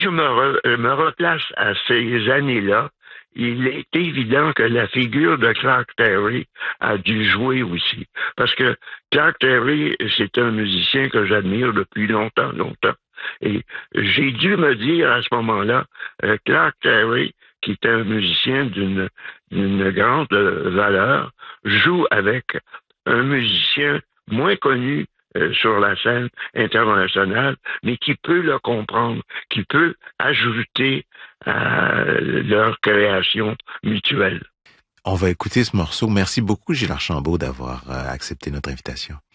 me replace à ces années-là, il est évident que la figure de Clark Terry a dû jouer aussi. Parce que Clark Terry, c'est un musicien que j'admire depuis longtemps, longtemps. Et j'ai dû me dire à ce moment-là, Clark Terry, qui est un musicien d'une grande valeur, joue avec un musicien moins connu sur la scène internationale, mais qui peut le comprendre, qui peut ajouter à leur création mutuelle. On va écouter ce morceau. Merci beaucoup, Gilles Archambault, d'avoir accepté notre invitation.